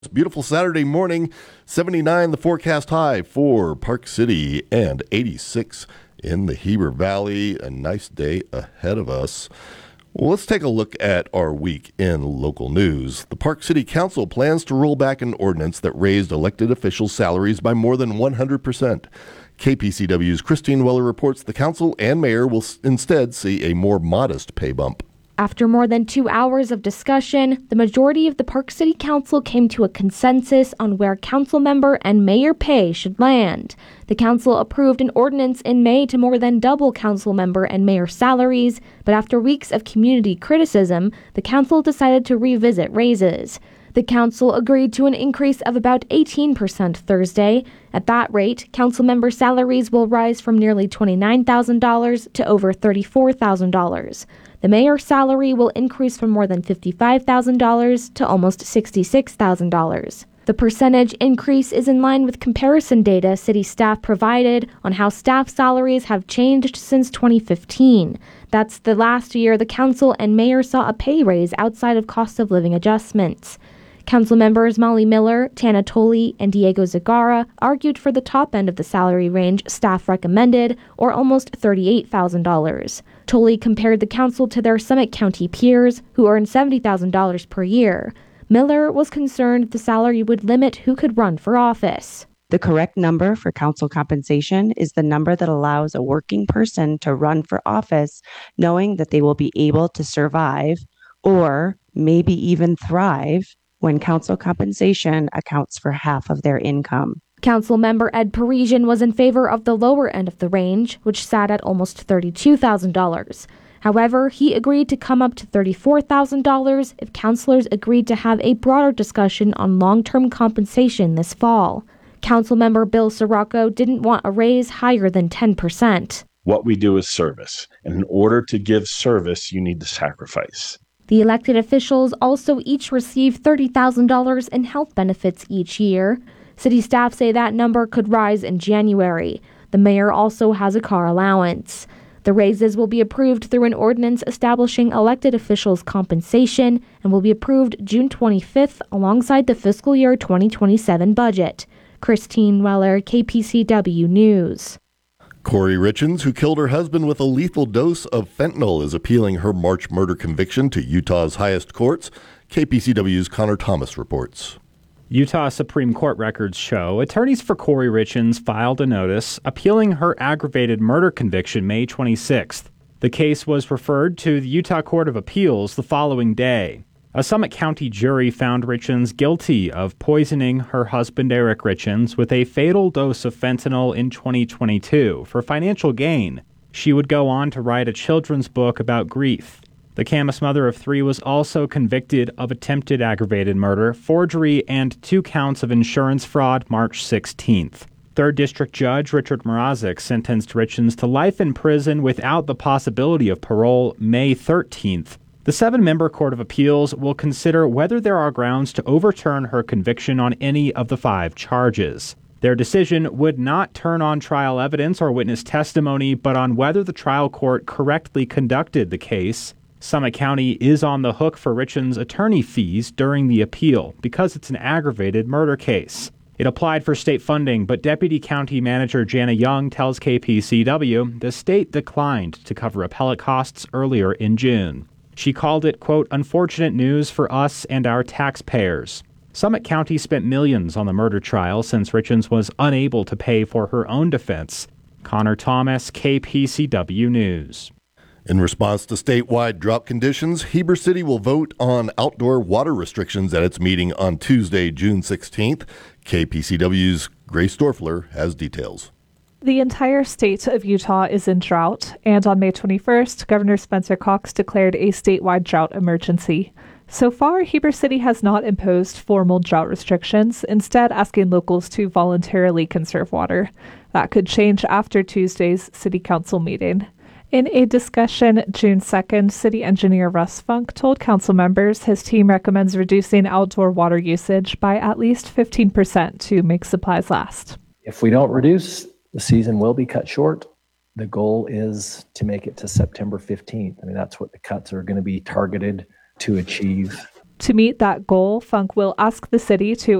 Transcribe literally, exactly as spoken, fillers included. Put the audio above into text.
It's a beautiful Saturday morning, seventy-nine the forecast high for Park City and eighty-six in the Heber Valley. A nice day ahead of us. Well, let's take a look at our week in local news. The Park City Council plans to roll back an ordinance that raised elected officials' salaries by more than one hundred percent. K P C W's Christine Weller reports the council and mayor will instead see a more modest pay bump. After more than two hours of discussion, the majority of the Park City Council came to a consensus on where council member and mayor pay should land. The council approved an ordinance in May to more than double council member and mayor salaries, but after weeks of community criticism, the council decided to revisit raises. The council agreed to an increase of about eighteen percent Thursday. At that rate, council member salaries will rise from nearly twenty-nine thousand dollars to over thirty-four thousand dollars. The mayor's salary will increase from more than fifty-five thousand dollars to almost sixty-six thousand dollars. The percentage increase is in line with comparison data city staff provided on how staff salaries have changed since twenty fifteen. That's the last year the council and mayor saw a pay raise outside of cost of living adjustments. Council members Molly Miller, Tana Tolley, and Diego Zagara argued for the top end of the salary range staff recommended, or almost thirty-eight thousand dollars. Tolley compared the council to their Summit County peers, who earn seventy thousand dollars per year. Miller was concerned the salary would limit who could run for office. The correct number for council compensation is the number that allows a working person to run for office, knowing that they will be able to survive, or maybe even thrive, when council compensation accounts for half of their income. Council member Ed Parisian was in favor of the lower end of the range, which sat at almost thirty-two thousand dollars. However, he agreed to come up to thirty-four thousand dollars if councilors agreed to have a broader discussion on long-term compensation this fall. Councilmember Bill Sirocco didn't want a raise higher than ten percent. What we do is service, and in order to give service, you need to sacrifice. The elected officials also each receive thirty thousand dollars in health benefits each year. City staff say that number could rise in January. The mayor also has a car allowance. The raises will be approved through an ordinance establishing elected officials' compensation and will be approved June twenty-fifth alongside the fiscal year twenty twenty-seven budget. Christine Weller, K P C W News. Corey Richens, who killed her husband with a lethal dose of fentanyl, is appealing her March murder conviction to Utah's highest courts. K P C W's Connor Thomas reports. Utah Supreme Court records show attorneys for Corey Richens filed a notice appealing her aggravated murder conviction May twenty-sixth. The case was referred to the Utah Court of Appeals the following day. A Summit County jury found Richens guilty of poisoning her husband Eric Richens with a fatal dose of fentanyl in twenty twenty-two for financial gain. She would go on to write a children's book about grief. The Camas mother of three was also convicted of attempted aggravated murder, forgery, and two counts of insurance fraud March sixteenth. Third District Judge Richard Mrazek sentenced Richens to life in prison without the possibility of parole May thirteenth. The seven-member Court of Appeals will consider whether there are grounds to overturn her conviction on any of the five charges. Their decision would not turn on trial evidence or witness testimony, but on whether the trial court correctly conducted the case. Summit County is on the hook for Richens' attorney fees during the appeal because it's an aggravated murder case. It applied for state funding, but Deputy County Manager Jana Young tells K P C W the state declined to cover appellate costs earlier in June. She called it, quote, unfortunate news for us and our taxpayers. Summit County spent millions on the murder trial since Richens was unable to pay for her own defense. Connor Thomas, K P C W News. In response to statewide drought conditions, Heber City will vote on outdoor water restrictions at its meeting on Tuesday, June sixteenth. K P C W's Grace Dorfler has details. The entire state of Utah is in drought, and on May twenty-first, Governor Spencer Cox declared a statewide drought emergency. So far, Heber City has not imposed formal drought restrictions, instead asking locals to voluntarily conserve water. That could change after Tuesday's City Council meeting. In a discussion June second, City Engineer Russ Funk told council members his team recommends reducing outdoor water usage by at least fifteen percent to make supplies last. If we don't reduce, the season will be cut short. The goal is to make it to September fifteenth. I mean, that's what the cuts are going to be targeted to achieve. To meet that goal, Funk will ask the city to